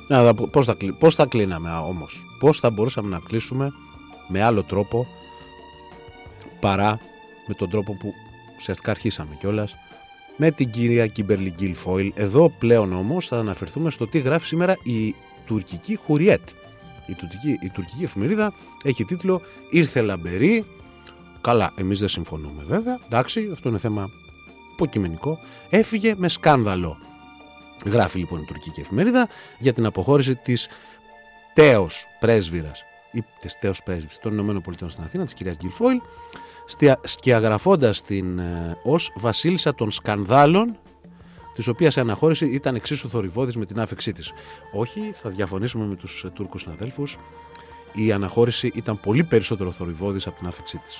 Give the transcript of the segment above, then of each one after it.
Πώς θα κλείναμε όμως? Πώς θα μπορούσαμε να κλείσουμε με άλλο τρόπο παρά με τον τρόπο που ουσιαστικά αρχίσαμε κιόλας, με την κυρία Κίμπερλι Γκίλφοιλ. Εδώ πλέον όμως θα αναφερθούμε στο τι γράφει σήμερα η τουρκική Χουριέτ. Η τουρκική εφημερίδα έχει τίτλο «Ήρθε λαμπερή». Καλά, εμείς δεν συμφωνούμε βέβαια, εντάξει, αυτό είναι θέμα υποκειμενικό. Έφυγε με σκάνδαλο. Γράφει λοιπόν η τουρκική εφημερίδα για την αποχώρηση της τέος πρέσβυρας ή της τέος πρέσβης των ΗΠΑ στην Αθήνα, της κυρίας Γκίλφοιλ, σκιαγραφώντας την ως βασίλισσα των σκανδάλων, της οποίας η αναχώρηση ήταν εξίσου θορυβώδης με την άφεξή της. Όχι, θα διαφωνήσουμε με τους Τούρκους συναδέλφους, η αναχώρηση ήταν πολύ περισσότερο θορυβώδης από την άφεξή της.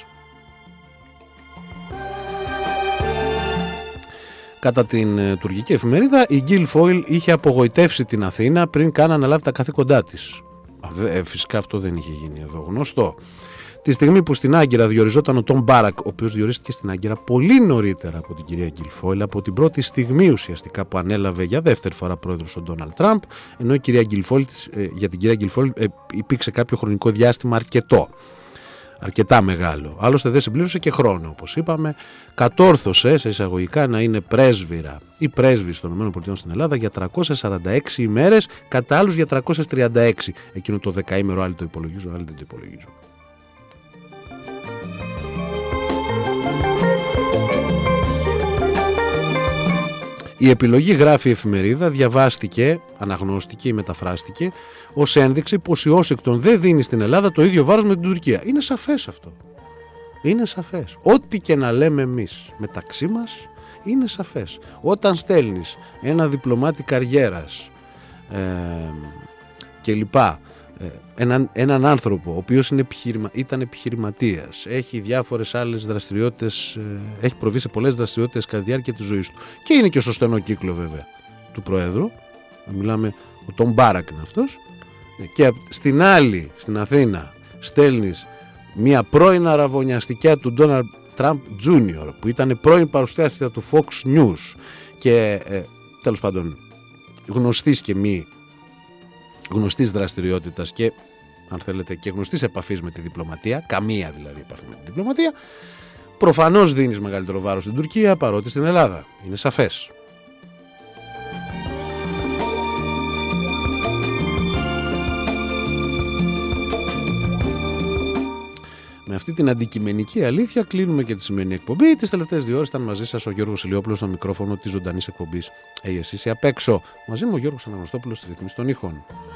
Κατά την τουρκική εφημερίδα, η Γκίλφοιλ είχε απογοητεύσει την Αθήνα πριν καν αναλάβει τα καθήκοντά της. Φυσικά αυτό δεν είχε γίνει εδώ γνωστό. Τη στιγμή που στην Άγκυρα διοριζόταν ο Τον Μπάρακ, ο οποίος διορίστηκε στην Άγκυρα πολύ νωρίτερα από την κυρία Γκίλφοιλ, από την πρώτη στιγμή ουσιαστικά που ανέλαβε για δεύτερη φορά πρόεδρος ο Ντόναλντ Τραμπ, ενώ η κυρία Γκίλφοιλ, για την κυρία Γκίλφοιλ υπήρξε κάποιο χρονικό διάστημα αρκετά μεγάλο. Άλλωστε δεν συμπλήρωσε και χρόνο, όπως είπαμε. Κατόρθωσε σε εισαγωγικά να είναι πρέσβυρα ή πρέσβης των ΗΠΑ στην Ελλάδα για 346 ημέρες, κατά άλλους για 336. Εκείνο το δεκαήμερο, άλλοι το υπολογίζω, άλλοι δεν το υπολογίζω. Η επιλογή, γράφει η εφημερίδα, διαβάστηκε, αναγνώστηκε ή μεταφράστηκε ως ένδειξη πως η Ουάσιγκτον δεν δίνει στην Ελλάδα το ίδιο βάρος με την Τουρκία. Είναι σαφές αυτό. Είναι σαφές. Ό,τι και να λέμε εμείς μεταξύ μας, είναι σαφές. Όταν στέλνεις ένα διπλωμάτη καριέρας και λοιπά, έναν άνθρωπο ο οποίος ήταν επιχειρηματίας, έχει διάφορες άλλες δραστηριότητες, έχει προβεί σε πολλές δραστηριότητες κατά τη διάρκεια της ζωής του και είναι και στο στενό κύκλο βέβαια του Προέδρου, μιλάμε, ο Τον Μπάρακ είναι αυτός, και στην άλλη, στην Αθήνα, στέλνεις μια πρώην αραβωνιαστικιά του Ντόναλντ Τραμπ Jr. που ήταν πρώην παρουσιάστρια του Fox News και τέλος πάντων γνωστής και μη γνωστής δραστηριότητας και, αν θέλετε, και γνωστής επαφής με τη διπλωματία, καμία δηλαδή επαφή με τη διπλωματία, προφανώς δίνεις μεγαλύτερο βάρος στην Τουρκία παρότι στην Ελλάδα. Είναι σαφές. Με αυτή την αντικειμενική αλήθεια κλείνουμε και τη σημερινή εκπομπή. Τις τελευταίες 2 ώρες ήταν μαζί σας ο Γιώργος Ηλιόπουλος στο μικρόφωνο της ζωντανής εκπομπής ASC απ' έξω. Μαζί μου ο Γιώργος Αναγνωστόπουλος στη ρύθμιση των ήχων.